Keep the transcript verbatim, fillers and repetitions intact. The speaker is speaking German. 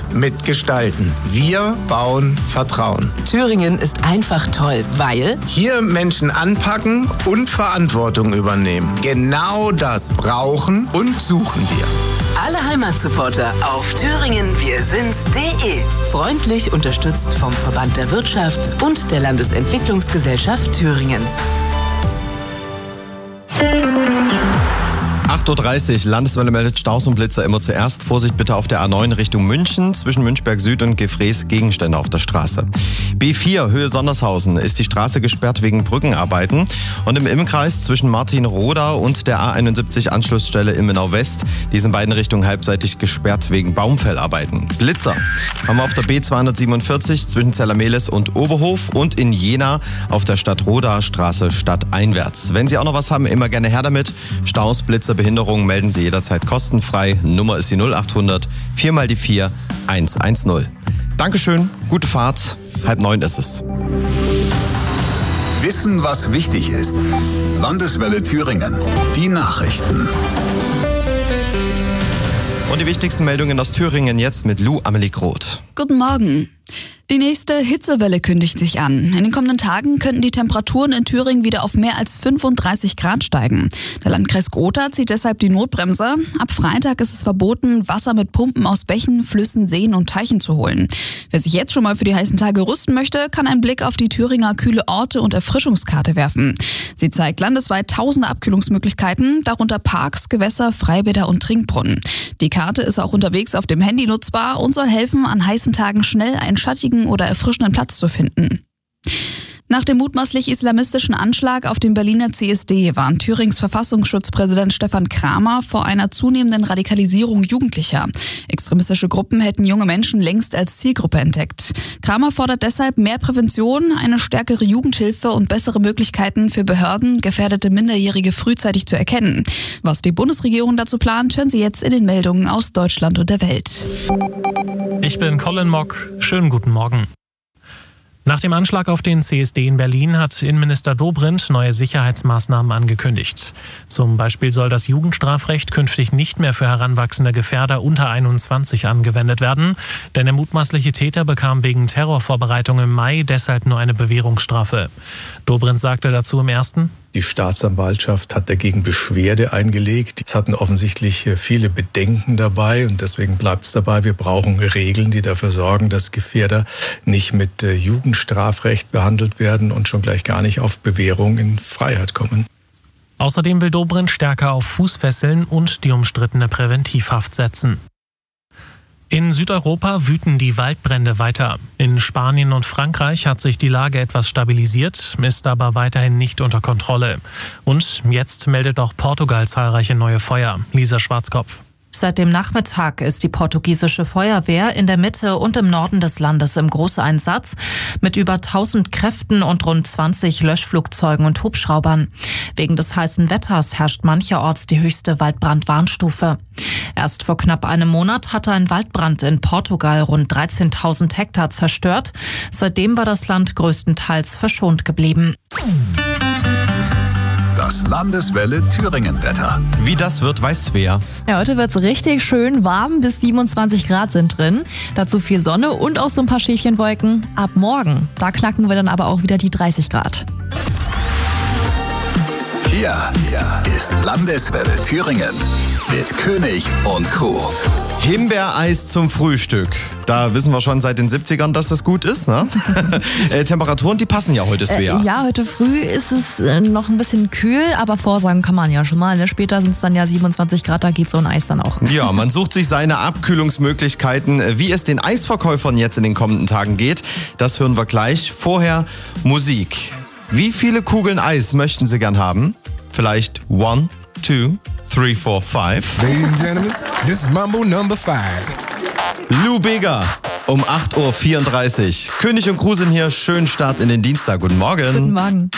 mitgestalten. Wir bauen Vertrauen. Thüringen ist einfach toll, weil hier Menschen anpacken und Verantwortung übernehmen. Genau das brauchen und suchen wir. Alle Heimatsupporter auf thüringen wir sind's punkt de. Freundlich unterstützt vom Verband der Wirtschaft und der Landesentwicklungsgesellschaft Thüringens. acht Uhr dreißig, Landeswelle meldet Staus und Blitzer immer zuerst. Vorsicht bitte auf der A neun Richtung München, zwischen Münchberg Süd und Gefrees Gegenstände auf der Straße. B vier, Höhe Sondershausen, ist die Straße gesperrt wegen Brückenarbeiten. Und im Ilmenkreis zwischen Martinroda und der A einundsiebzig Anschlussstelle Ilmenau West, die sind beiden Richtungen halbseitig gesperrt wegen Baumfellarbeiten. Blitzer haben wir auf der B zweihundertsiebenundvierzig zwischen Zellermehlis und Oberhof und in Jena auf der Stadtroda Straße stadteinwärts. Wenn Sie auch noch was haben, immer gerne her damit. Staus, Blitzer, Behinderungen melden Sie jederzeit kostenfrei. Nummer ist die null achthundert vier mal die vier eins eins null. Dankeschön, gute Fahrt. Halb neun ist es. Wissen, was wichtig ist. Landeswelle Thüringen. Die Nachrichten. Und die wichtigsten Meldungen aus Thüringen jetzt mit Lou Amelie Groth. Guten Morgen. Die nächste Hitzewelle kündigt sich an. In den kommenden Tagen könnten die Temperaturen in Thüringen wieder auf mehr als fünfunddreißig Grad steigen. Der Landkreis Gotha zieht deshalb die Notbremse. Ab Freitag ist es verboten, Wasser mit Pumpen aus Bächen, Flüssen, Seen und Teichen zu holen. Wer sich jetzt schon mal für die heißen Tage rüsten möchte, kann einen Blick auf die Thüringer kühle Orte und Erfrischungskarte werfen. Sie zeigt landesweit tausende Abkühlungsmöglichkeiten, darunter Parks, Gewässer, Freibäder und Trinkbrunnen. Die Karte ist auch unterwegs auf dem Handy nutzbar und soll helfen, an heißen Tagen schnell einen schattigen oder erfrischenden Platz zu finden. Nach dem mutmaßlich islamistischen Anschlag auf dem Berliner C S D warnt Thürings Verfassungsschutzpräsident Stefan Kramer vor einer zunehmenden Radikalisierung Jugendlicher. Extremistische Gruppen hätten junge Menschen längst als Zielgruppe entdeckt. Kramer fordert deshalb mehr Prävention, eine stärkere Jugendhilfe und bessere Möglichkeiten für Behörden, gefährdete Minderjährige frühzeitig zu erkennen. Was die Bundesregierung dazu plant, hören Sie jetzt in den Meldungen aus Deutschland und der Welt. Ich bin Colin Mock. Schönen guten Morgen. Nach dem Anschlag auf den C S D in Berlin hat Innenminister Dobrindt neue Sicherheitsmaßnahmen angekündigt. Zum Beispiel soll das Jugendstrafrecht künftig nicht mehr für heranwachsende Gefährder unter einundzwanzig angewendet werden, denn der mutmaßliche Täter bekam wegen Terrorvorbereitung im Mai deshalb nur eine Bewährungsstrafe. Dobrindt sagte dazu im Ersten: Die Staatsanwaltschaft hat dagegen Beschwerde eingelegt. Es hatten offensichtlich viele Bedenken dabei und deswegen bleibt es dabei, wir brauchen Regeln, die dafür sorgen, dass Gefährder nicht mit Jugendstrafrecht behandelt werden und schon gleich gar nicht auf Bewährung in Freiheit kommen. Außerdem will Dobrindt stärker auf Fußfesseln und die umstrittene Präventivhaft setzen. In Südeuropa wüten die Waldbrände weiter. In Spanien und Frankreich hat sich die Lage etwas stabilisiert, ist aber weiterhin nicht unter Kontrolle. Und jetzt meldet auch Portugal zahlreiche neue Feuer. Lisa Schwarzkopf. Seit dem Nachmittag ist die portugiesische Feuerwehr in der Mitte und im Norden des Landes im Großeinsatz mit über tausend Kräften und rund zwanzig Löschflugzeugen und Hubschraubern. Wegen des heißen Wetters herrscht mancherorts die höchste Waldbrandwarnstufe. Erst vor knapp einem Monat hatte ein Waldbrand in Portugal rund dreizehntausend Hektar zerstört. Seitdem war das Land größtenteils verschont geblieben. Das Landeswelle Thüringen-Wetter. Wie das wird, weiß wer. Ja, heute wird's richtig schön warm, bis siebenundzwanzig Grad sind drin. Dazu viel Sonne und auch so ein paar Schäfchenwolken. Ab morgen, da knacken wir dann aber auch wieder die dreißig Grad. Hier ist Landeswelle Thüringen mit König und Crew. Himbeereis zum Frühstück. Da wissen wir schon seit den siebzigern, dass das gut ist, ne? äh, Temperaturen, die passen ja heute schwer. Äh, ja, heute früh ist es äh, noch ein bisschen kühl, aber vorsagen kann man ja schon mal. Ne? Später sind es dann ja siebenundzwanzig Grad, da geht so ein Eis dann auch. Ja, man sucht sich seine Abkühlungsmöglichkeiten. Wie es den Eisverkäufern jetzt in den kommenden Tagen geht, das hören wir gleich. Vorher Musik. Wie viele Kugeln Eis möchten Sie gern haben? Vielleicht one, two, three, four, five. Ladies and Gentlemen, this is Mambo Number Five. Lou Bega um acht Uhr vierunddreißig. König und Crew sind hier. Schönen Start in den Dienstag. Guten Morgen. Guten Morgen.